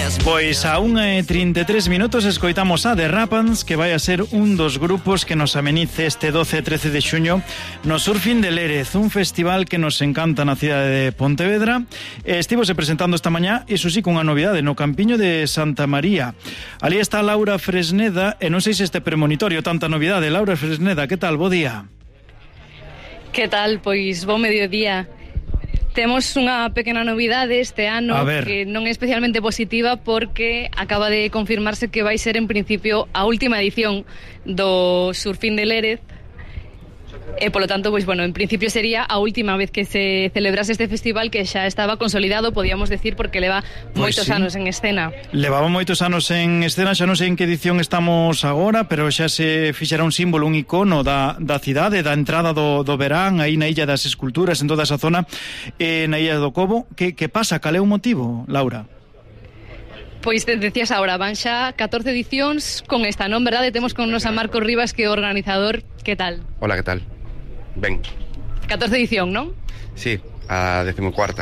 Pois a 1:33 escoitamos a The Rapans, que vai a ser un dos grupos que nos amenice este 12 e 13 de xuño no Surfing de Lérez, un festival que nos encanta na cidade de Pontevedra. Estivose presentando esta mañá, iso sí, cunha novidade, no Campiño de Santa María. Ali está Laura Fresneda, e non sei se este premonitorio tanta novidade. Laura Fresneda, que tal? Bo día. Que tal? Pois bo mediodía. Temos unha pequena novidade este ano que non é especialmente positiva porque acaba de confirmarse que vai ser en principio a última edición do Surfing de Lérez e polo tanto, pois bueno, en principio sería a última vez que se celebrase este festival, que xa estaba consolidado, podíamos decir, porque leva moitos anos en escena. Levaba moitos anos en escena, xa non sei en que edición estamos agora, pero xa se fixera un símbolo, un icono da cidade, da entrada do verán, aí na Illa das Esculturas, en toda esa zona, na Illa do Cobo. Que pasa? Cal é o motivo, Laura? Pois decías agora, van xa 14 edicións con esta, non? Verdade? Temos con nos a Marcos Rivas, que é o organizador. Que tal? Hola, que tal? Ben. 14 edición, non? Sí, a 14ª.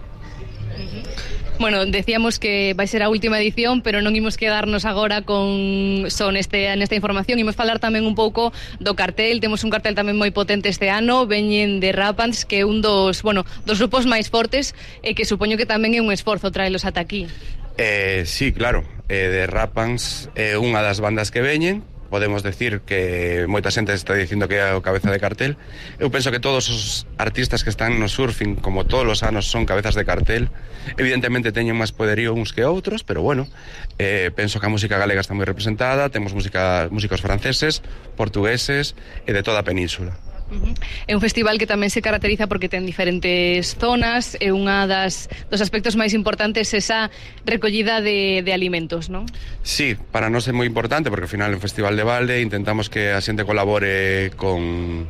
Bueno, decíamos que vai ser a última edición, pero non imos quedarnos agora con só nesta información. Imos falar tamén un pouco do cartel. Temos un cartel tamén moi potente este ano. Veñen The Rapans, que é un dos grupos máis fortes e que supoño que tamén é un esforzo traelos ata aquí. Sí, claro. The Rapans é unha das bandas que veñen. Podemos decir que moita xente está dicindo que é o cabeza de cartel. Eu penso que todos os artistas que están no surfing, como todos os anos, son cabezas de cartel. Evidentemente teñen máis poderío uns que outros, pero bueno, penso que a música galega está moi representada. Temos músicos franceses, portugueses e de toda a península. É un festival que tamén se caracteriza porque ten diferentes zonas, é unha dos aspectos máis importantes esa recollida de alimentos, non? Sí, para nós é moi importante porque ao final é un festival de balde, intentamos que a xente colabore con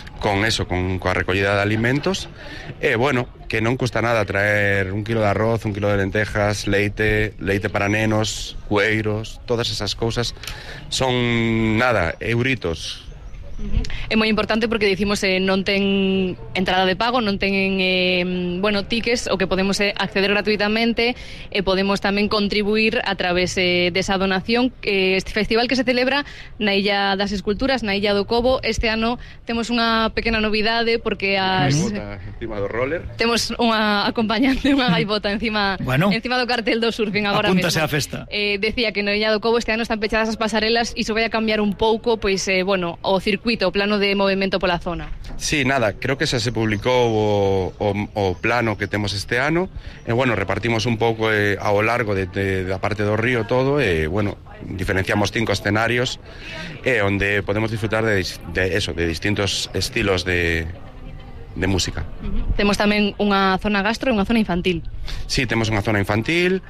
coa recollida de alimentos e, bueno, que non custa nada traer 1 kilo de arroz, 1 kilo de lentejas, leite para nenos, cueiros, todas esas cousas son nada, euritos. É moi importante porque dicimos non ten entrada de pago, non ten tickets, o que podemos acceder gratuitamente e podemos tamén contribuir a través desa donación. Este festival que se celebra na Illa das Esculturas, na Illa do Cobo. Este ano temos unha pequena novidade porque gaivota encima do roller. Temos unha acompañante, unha gaivota encima do cartel do surfing agora mesmo. Apúntase á festa. Decía que na Illa do Cobo este ano están pechadas as pasarelas e iso vai a cambiar un pouco, pois, o circuito, o plano de movimento pola zona. Sí, nada, creo que xa se publicou o plano que temos este ano e, bueno, repartimos un pouco ao largo da parte do río todo e, bueno, diferenciamos 5 escenarios onde podemos disfrutar de distintos estilos de música. Temos tamén unha zona gastro e unha zona infantil. Sí, temos unha zona infantil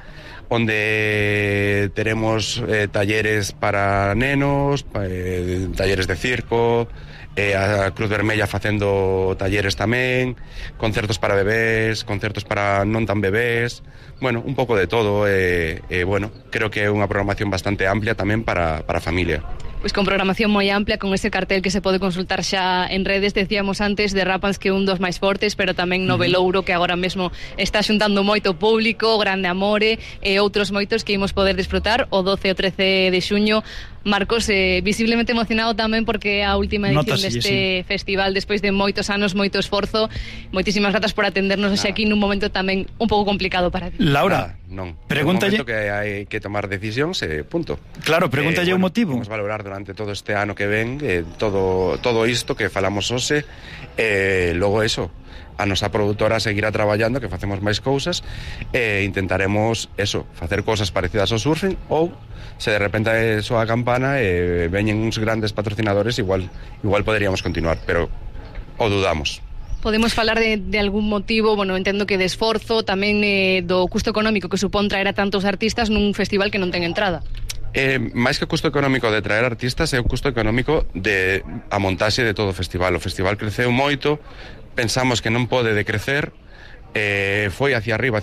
onde teremos talleres para nenos, talleres de circo, a Cruz Vermella facendo talleres tamén, concertos para bebés, concertos para non tan bebés, bueno, un pouco de todo bueno, creo que é unha programación bastante amplia tamén para a familia. Pois con programación moi amplia, con ese cartel que se pode consultar xa en redes. Decíamos antes de Rapans que é un dos máis fortes, pero tamén no Velouro, que agora mesmo está xuntando moito público, Grande Amore e outros moitos que imos poder disfrutar o 12 e o 13 de xuño. Marcos, visiblemente emocionado tamén porque é a última edición deste festival despois de moitos anos, moito esforzo. Moitísimas grazas por atendernos hoxe aquí nun momento tamén un pouco complicado para ti. Laura, non. Pregúntalle... Un momento que hai que tomar decisións punto. Claro, pregúntalle o motivo. Vamos valorar durante todo este ano que ven todo isto que falamos hoxe logo eso, a nosa produtora seguirá traballando, que facemos máis cousas e intentaremos facer cousas parecidas ao surfing, ou se de repente soa a campana e veñen uns grandes patrocinadores, igual poderíamos continuar, pero o dudamos. Podemos falar de algún motivo, entendo que de esforzo, tamén do custo económico que supón traer a tantos artistas nun festival que non ten entrada. Máis que o custo económico de traer artistas, é o custo económico de a montaxe de todo o festival. O festival creceu moito, pensamos que non pode decrecer, foi hacia arriba,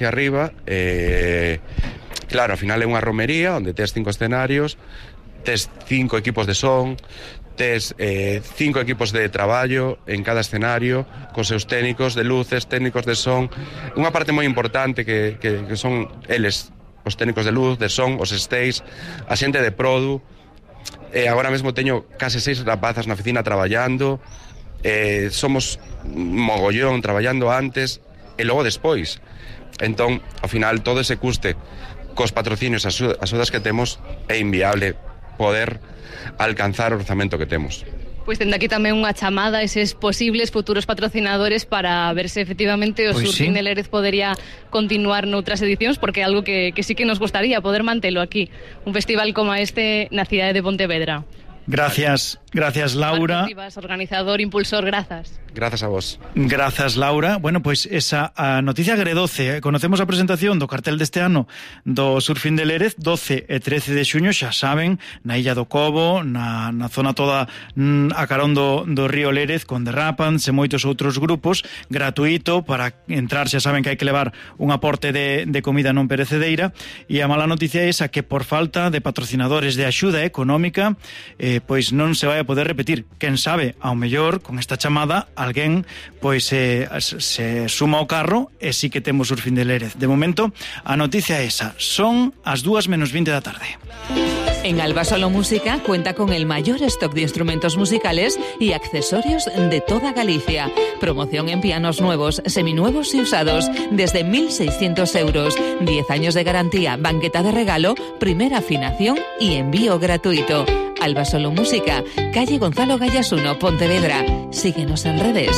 claro, ao final é unha romería onde tes 5 escenarios, tes 5 equipos de son, tes 5 equipos de traballo en cada escenario, con seus técnicos de luces, técnicos de son. Unha parte moi importante que son eles os técnicos de luz, de son, os stage, a xente de produ. Agora mesmo teño case 6 rapazas na oficina traballando. Somos mogollón traballando antes e logo despois. Entón, ao final, todo ese custe cos patrocinios, as axudas que temos, é inviable poder alcanzar o orzamento que temos. Pois tende aquí tamén unha chamada a eses posibles futuros patrocinadores para ver se efectivamente o Surfing de Lérez podería continuar noutras edicións, porque é algo que sí que nos gustaría poder mantelo aquí, un festival como este na cidade de Pontevedra. Gracias, Laura. Rivas, organizador, impulsor, grazas. Grazas a vos. Grazas, Laura. Bueno, pois esa a noticia agredoce. Conocemos a presentación do cartel deste ano do Surfing de Lérez, 12 e 13 de xuño, xa saben, na Illa do Cobo, na zona toda a carón do río Lérez, con The Rapans e moitos outros grupos, gratuito para entrar, xa saben que hai que levar un aporte de comida non perecedereira, e a mala noticia é esa, que por falta de patrocinadores de axuda económica, pois non se vai a poder repetir. Quen sabe, ao mellor, con esta chamada, alguén pois se suma ao carro e sí que temos Surfing de Lérez. De momento, a noticia é esa. Son as 2:20 da tarde. En Alba Solo Música cuenta con el mayor stock de instrumentos musicales y accesorios de toda Galicia. Promoción en pianos nuevos, seminuevos y usados desde 1.600 euros. 10 años de garantía, banqueta de regalo, primera afinación y envío gratuito. Alba Solo Música, calle Gonzalo Gallas 1, Pontevedra. Síguenos en redes.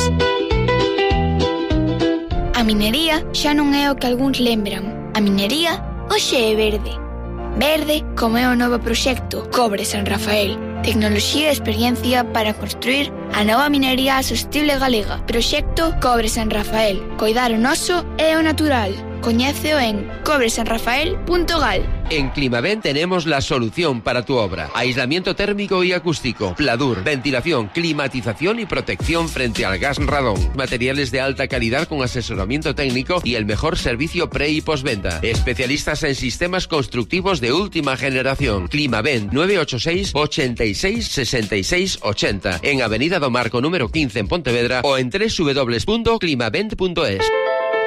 A minería xa non é o que algúns lembran. A minería hoxe é verde. Verde como é o novo proxecto Cobre San Rafael. Tecnoloxía e experiencia para construir a nova minería sostible galega. Proxecto Cobre San Rafael. Coidar o noso e o natural. Coñéceo en cobresanrafael.gal. En Climaven tenemos la solución para tu obra. Aislamiento térmico y acústico, pladur, ventilación, climatización y protección frente al gas radón. Materiales de alta calidad con asesoramiento técnico y el mejor servicio pre y postventa. Especialistas en sistemas constructivos de última generación. Climaven 986 86 66 80 en Avenida do Marco número 15 en Pontevedra o en www.climavent.es.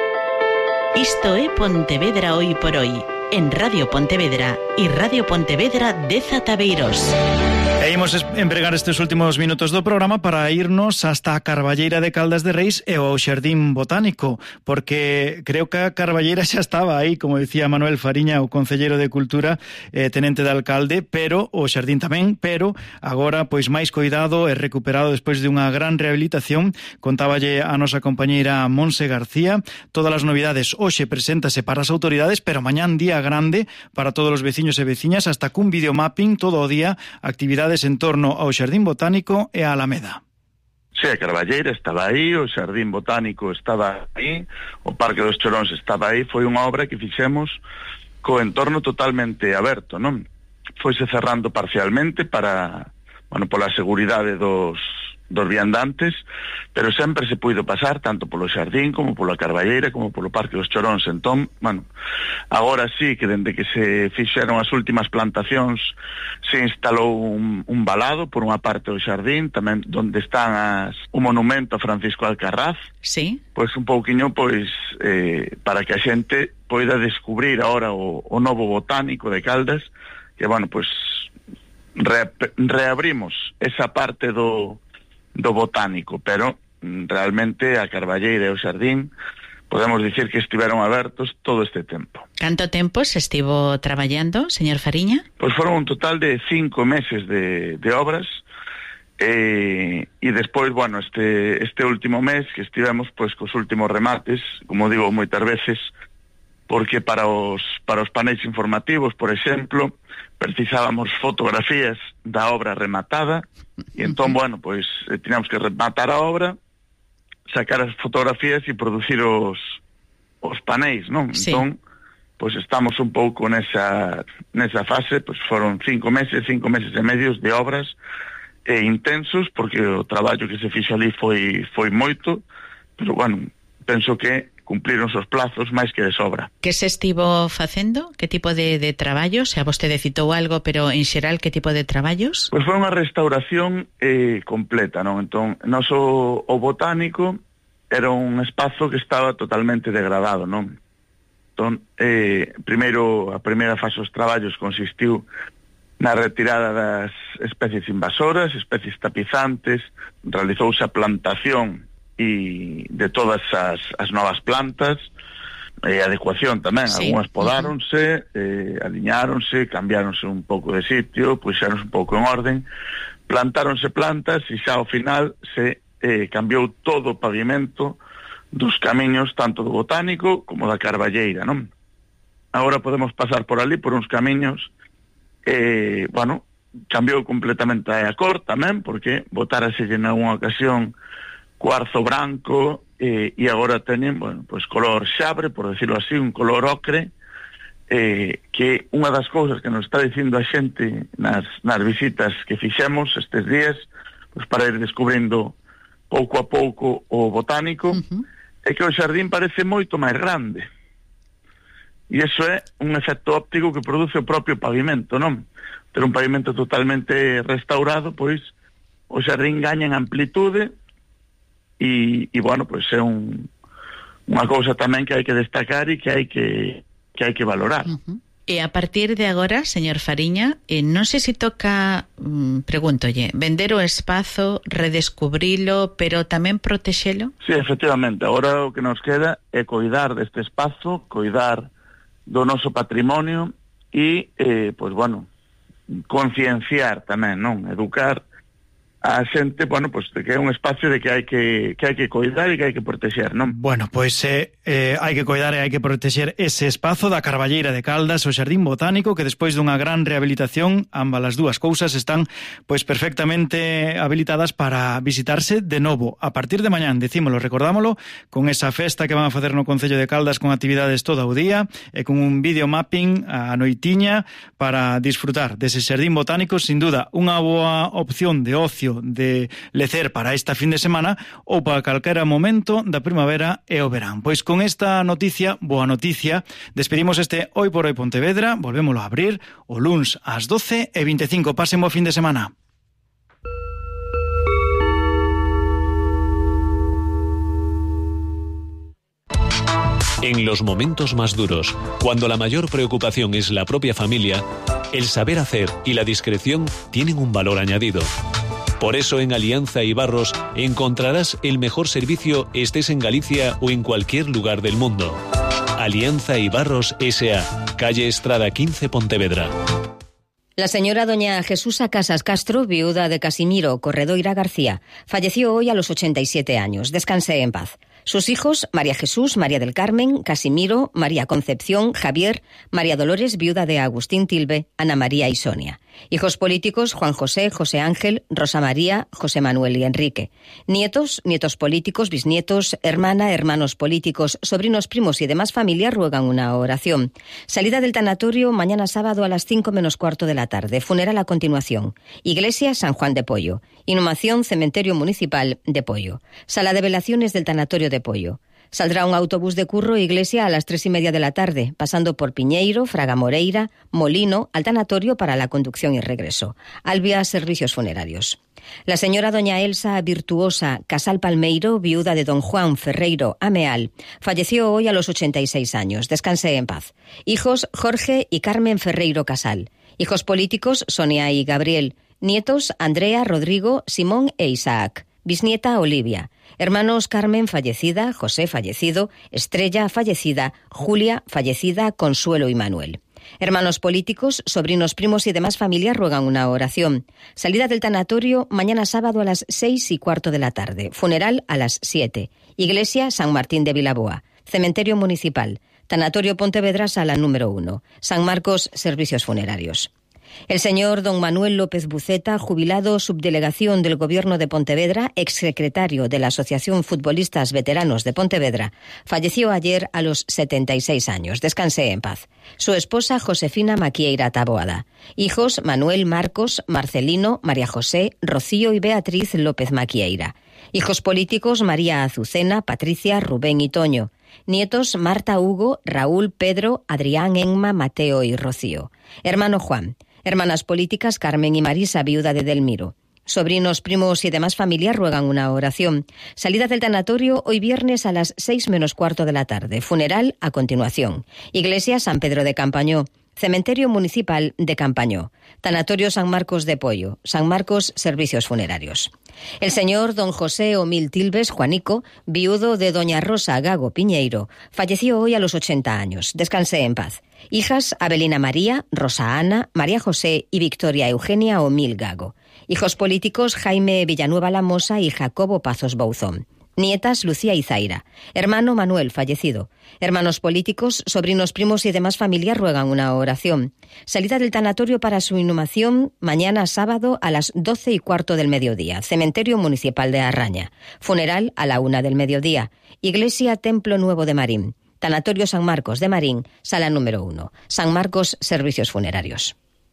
Isto é Pontevedra hoy por hoy, en Radio Pontevedra y Radio Pontevedra de Zataveiros. E imos empregar estes últimos minutos do programa para irnos hasta a Carballeira de Caldas de Reis e ao Xardín Botánico, porque creo que a Carballeira xa estaba aí, como decía Manuel Fariña, o concelleiro de Cultura, tenente de alcalde, pero o Xardín tamén, pero agora pois máis coidado e recuperado despois de unha gran rehabilitación. Contáballe a nosa compañeira Monse García. Todas as novidades hoxe preséntase para as autoridades, pero mañán día grande para todos os veciños e veciñas, hasta cun videomapping todo o día, actividades en torno ao Xardín Botánico e a Alameda. Sí, a Carballeira estaba aí, o Xardín Botánico estaba aí, o Parque dos Choróns estaba aí. Foi unha obra que fixemos co entorno totalmente aberto, non? Foise cerrando parcialmente para, bueno, pola seguridade dos viandantes, pero sempre se puido pasar tanto polo Xardín como pola Carballeira como polo Parque dos Choróns. Entón, bueno, agora sí que dende que se fixeron as últimas plantacións se instalou un valado por unha parte do Xardín, tamén onde están o monumento a Francisco Alcarraz. Sí. Pois un pouquiño, pois, para que a xente poida descubrir agora o novo botánico de Caldas, que, bueno, pois reabrimos esa parte do botánico, pero realmente a Carballeira e o Xardín podemos dicir que estiveron abertos todo este tempo. Canto tempo se estivo traballando, señor Fariña? Pois foron un total de 5 meses de obras, e despois, bueno, este último mes que estivemos pois cos últimos remates, como digo moitas veces, porque para os paneis informativos, por exemplo, precisábamos fotografías da obra rematada, e entón, bueno, pois tiñamos que rematar a obra, sacar as fotografías e producir os paneis, non? Sí. Entón, pois estamos un pouco nesa fase, pois foron 5 meses e medios de obras intensos, porque o traballo que se fixo ali foi moito, pero, bueno, penso que cumpriron os plazos máis que de sobra. Que se estivo facendo? Que tipo de traballos? Xa vostede citou algo, pero en xeral que tipo de traballos? Pois foi unha restauración completa, non? Entón, o botánico era un espazo que estaba totalmente degradado, non? proxecto, primeiro, a primeira fase dos traballos consistiu na retirada das especies invasoras, especies tapizantes, realizouse a plantación de todas as novas plantas, adecuación tamén, sí. Algúnas podáronse, aliñáronse, cambiáronse un pouco de sitio, puxéronse un pouco en orden, plantáronse plantas e xa ao final se cambiou todo o pavimento dos camiños tanto do Botánico como da Carballeira, non? Agora podemos pasar por ali por uns camiños cambiou completamente a cor tamén, porque botáraselle nalgúna ocasión cuarzo branco e agora teñen, pues color xabre, por decirlo así, un color ocre, que unha das cousas que nos está dicindo a xente nas visitas que fixemos estes días, pues para ir descubrindo pouco a pouco o Botánico, é que o xardín parece moito máis grande. E iso é un efecto óptico que produce o propio pavimento, non? Ter un pavimento totalmente restaurado, pois o xardín gaña en amplitude e pues é unha cousa tamén que hai que destacar e que hai que valorar. E a partir de agora, señor Fariña, non sei se toca, pregúntolle, vender o espazo, redescubrilo, pero tamén protexelo? Sí, efectivamente, agora o que nos queda é coidar deste espazo, coidar do noso patrimonio e, concienciar tamén, non? Educar a xente, pues de que é un espacio de que hai que coidar e que hai que protexer, non? Bueno, pois hai que coidar e hai que protexer ese espazo da Carballeira de Caldas, o Xardín Botánico, que despois dunha gran rehabilitación, ambas as dúas cousas están pois perfectamente habilitadas para visitarse de novo. A partir de mañán, decímolo, recordámolo, con esa festa que van a facer no Concello de Caldas con actividades todo o día e con un video mapping a noitiña para disfrutar dese Xardín Botánico, sin duda, unha boa opción de ocio, de lecer para esta fin de semana ou para calquera momento da primavera e o verán. Pois con esta noticia, boa noticia, despedimos este Hoy por Hoy Pontevedra, volvémolo a abrir o luns ás 12:25. Pasen bo fin de semana. En los momentos más duros, cuando la mayor preocupación es la propia familia, el saber hacer y la discreción tienen un valor añadido. Por eso en Alianza Ibarros encontrarás el mejor servicio estés en Galicia o en cualquier lugar del mundo. Alianza Ibarros S.A., calle Estrada 15, Pontevedra. La señora doña Jesusa Casas Castro, viuda de Casimiro Corredoira García, falleció hoy a los 87 años. Descanse en paz. Sus hijos, María Jesús, María del Carmen, Casimiro, María Concepción, Javier, María Dolores, viuda de Agustín Tilbe, Ana María y Sonia. Hijos políticos, Juan José, José Ángel, Rosa María, José Manuel y Enrique. Nietos, nietos políticos, bisnietos, hermana, hermanos políticos, sobrinos, primos y demás familia ruegan una oración. Salida del tanatorio mañana sábado a las 5:15 de la tarde. Funeral a continuación. Iglesia San Juan de Pollo. Inhumación Cementerio Municipal de Pollo. Sala de velaciones del tanatorio de Pollo. Saldrá un autobús de Curro Iglesia a las 3:30 de la tarde, pasando por Piñeiro, Fraga Moreira, Molino, al tanatorio para la conducción y regreso. Albia Servicios Funerarios. La señora doña Elsa Virtuosa Casal Palmeiro, viuda de don Juan Ferreiro Ameal, falleció hoy a los 86 años. Descanse en paz. Hijos Jorge y Carmen Ferreiro Casal. Hijos políticos Sonia y Gabriel. Nietos Andrea, Rodrigo, Simón e Isaac. Bisnieta Olivia. Hermanos Carmen fallecida, José fallecido, Estrella fallecida, Julia fallecida, Consuelo y Manuel. Hermanos políticos, sobrinos, primos y demás familias ruegan una oración. Salida del tanatorio mañana sábado a las 6:15 de la tarde. Funeral a las 7. Iglesia San Martín de Vilaboa. Cementerio Municipal. Tanatorio Pontevedra, sala número 1. San Marcos, Servicios Funerarios. El señor don Manuel López Buceta, jubilado subdelegación del Gobierno de Pontevedra, exsecretario de la Asociación Futbolistas Veteranos de Pontevedra, falleció ayer a los 76 años. Descanse en paz. Su esposa Josefina Maquieira Taboada. Hijos Manuel, Marcos, Marcelino, María José, Rocío y Beatriz López Maquieira. Hijos políticos María Azucena, Patricia, Rubén y Toño. Nietos Marta, Hugo, Raúl, Pedro, Adrián, Enma, Mateo y Rocío. Hermano Juan. Hermanas políticas Carmen y Marisa, viuda de Delmiro. Sobrinos, primos y demás familia ruegan una oración. Salida del tanatorio hoy viernes a las 6 menos cuarto de la tarde. Funeral a continuación. Iglesia San Pedro de Campañó. Cementerio Municipal de Campañó. Tanatorio San Marcos de Pollo. San Marcos Servicios Funerarios. El señor don José Omil Tilbes Juanico, viudo de doña Rosa Gago Piñeiro, falleció hoy a los 80 años. Descanse en paz. Hijas Abelina María, Rosa Ana, María José y Victoria Eugenia Omil Gago. Hijos políticos Jaime Villanueva Lamosa y Jacobo Pazos Bouzón. Nietas Lucía y Zaira. Hermano Manuel, fallecido. Hermanos políticos, sobrinos, primos y demás familia ruegan una oración. Salida del tanatorio para su inhumación mañana sábado a las 12:15 del mediodía. Cementerio Municipal de Arraña. Funeral a la 1 del mediodía. Iglesia Templo Nuevo de Marín. Tanatorio San Marcos de Marín, sala número 1. San Marcos Servicios Funerarios.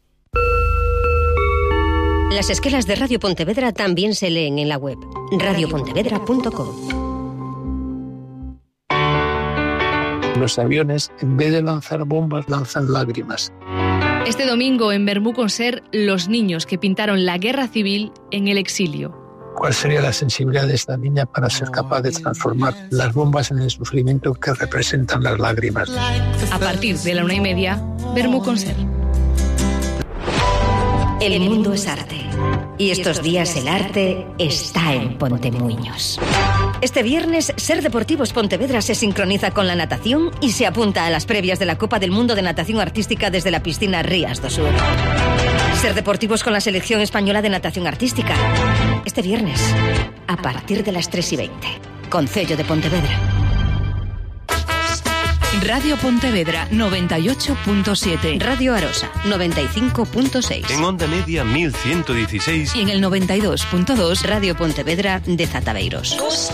Las esquelas de Radio Pontevedra también se leen en la web radiopontevedra.com. Los aviones, en vez de lanzar bombas, lanzan lágrimas. Este domingo en Bermú Conser, los niños que pintaron la guerra civil en el exilio. ¿Cuál sería la sensibilidad de esta niña para ser capaz de transformar las bombas en el sufrimiento que representan las lágrimas? A partir de la 1:30, Bermú Conser. El mundo es arte. Y estos días el arte está en Pontemuños. Este viernes, Ser Deportivos Pontevedra se sincroniza con la natación y se apunta a las previas de la Copa del Mundo de Natación Artística desde la piscina Rías do Sur. Ser Deportivos con la selección española de natación artística. Este viernes, a partir de las 3:20. Concello de Pontevedra. Radio Pontevedra 98.7. Radio Arosa 95.6. En onda media 1116. Y en el 92.2 Radio Pontevedra de Zataveiros.